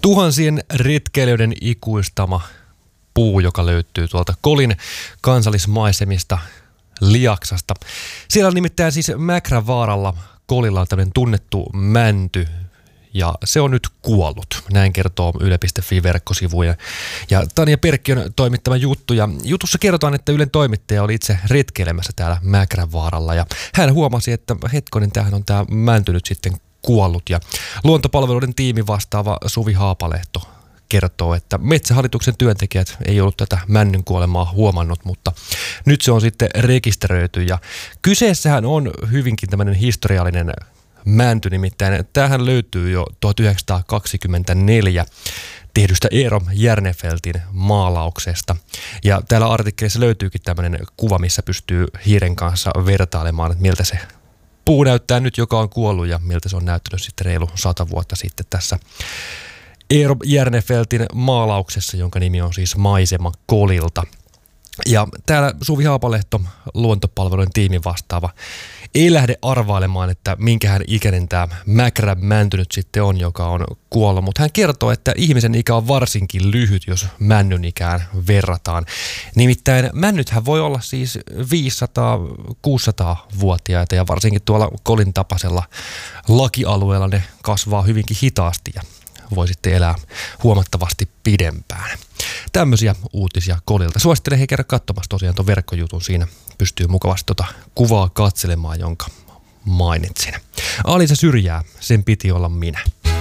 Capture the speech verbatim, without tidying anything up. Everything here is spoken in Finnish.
Tuhansien retkeilijöiden ikuistama puu, joka löytyy tuolta Kolin kansallismaisemista Liaksasta. Siellä on nimittäin siis Mäkrävaaralla Kolilla on tämmöinen tunnettu mänty, ja se on nyt kuollut. Näin kertoo yle piste fi-verkkosivu. Ja, ja Tanja Perkkiön toimittama juttu. Ja jutussa kerrotaan, että Ylen toimittaja oli itse retkeilemässä täällä Mäkrävaaralla. Ja hän huomasi, että hetkonen, tämähän on tämä mänty nyt sitten kuollut. Ja luontopalveluiden tiimi vastaava Suvi Haapalehto kertoo, että Metsähallituksen työntekijät ei ollut tätä männyn kuolemaa huomannut, mutta nyt se on sitten rekisteröity. Ja kyseessähän on hyvinkin tämmöinen historiallinen mänty, nimittäin tämähän löytyy jo tuhatyhdeksänsataakaksikymmentäneljä tehdystä Eero Järnefeltin maalauksesta. Ja täällä artikkelissa löytyykin tämmöinen kuva, missä pystyy hiiren kanssa vertailemaan, että miltä se puu näyttää nyt, joka on kuollut, ja miltä se on näyttänyt sitten reilu sata vuotta sitten tässä Eero Järnefeltin maalauksessa, jonka nimi on siis Maisema Kolilta. Ja täällä Suvi Haapalehto, luontopalvelujen tiimin vastaava, ei lähde arvailemaan, että minkähän ikäinen tämä Mäkrän mänty nyt sitten on, joka on kuollut. Mutta hän kertoo, että ihmisen ikä on varsinkin lyhyt, jos männyn ikään verrataan. Nimittäin männythän voi olla siis viisisataa–kuusisataa-vuotiaita, ja varsinkin tuolla Kolin tapaisella lakialueella ne kasvaa hyvinkin hitaasti ja voi sitten elää huomattavasti pidempään. Tämmöisiä uutisia Kolilta. Suosittelen he käydä katsomassa tosiaan tuon verkkojutun. Siinä pystyy mukavasti tuota kuvaa katselemaan, jonka mainitsin. Alisa Syrjää, sen piti olla minä.